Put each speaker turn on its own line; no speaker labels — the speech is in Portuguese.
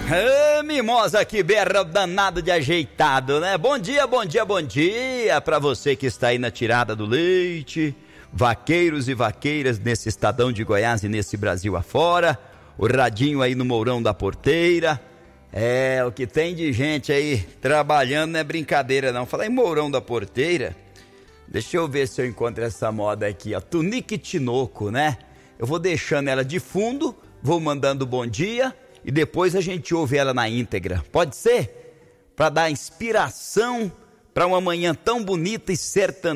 Mimosa que berra, danado de ajeitado, né? Bom dia, bom dia, bom dia pra você que está aí na tirada do leite, vaqueiros e vaqueiras nesse estadão de Goiás e nesse Brasil afora, o radinho aí no Mourão da Porteira. O que tem de gente aí trabalhando não é brincadeira não. Falar em Mourão da Porteira, deixa eu ver se eu encontro essa moda aqui, ó, Tunique Tinoco, né? Eu vou deixando ela de fundo, vou mandando bom dia e depois a gente ouve ela na íntegra. Pode ser? Para dar inspiração para uma manhã tão bonita e sertaneja.